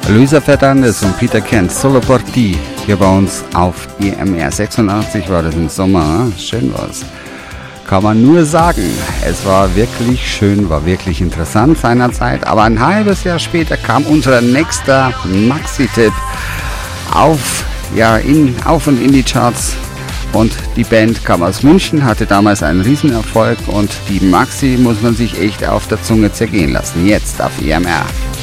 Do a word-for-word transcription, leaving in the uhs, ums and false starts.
Luisa Fernandez und Peter Kent, Solo por ti, hier bei uns auf E M R. sechsundachtzig war das im Sommer, schön war's. Kann man nur sagen, es war wirklich schön, war wirklich interessant seinerzeit, aber ein halbes Jahr später kam unser nächster Maxi-Tipp auf, ja, in, auf und in die Charts. Und die Band kam aus München, hatte damals einen Riesenerfolg und die Maxi muss man sich echt auf der Zunge zergehen lassen. Jetzt auf E M R.